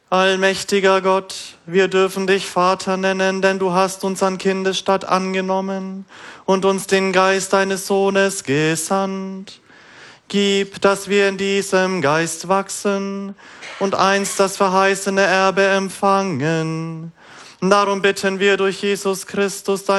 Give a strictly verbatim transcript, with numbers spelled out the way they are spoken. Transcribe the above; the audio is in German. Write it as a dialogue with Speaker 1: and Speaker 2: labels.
Speaker 1: Allmächtiger Gott, wir dürfen dich Vater nennen, denn du hast uns an Kindesstatt angenommen und uns den Geist deines Sohnes gesandt. Gib, dass wir in diesem Geist wachsen und einst das verheißene Erbe empfangen. Darum bitten wir durch Jesus Christus, deinen